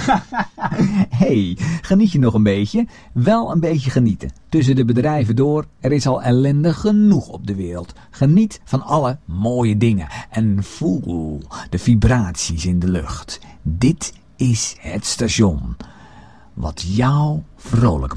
Hey, geniet je nog een beetje? Wel een beetje genieten. Tussen de bedrijven door, er is al ellende genoeg op de wereld. Geniet van alle mooie dingen en voel de vibraties in de lucht. Dit is het station wat jou vrolijk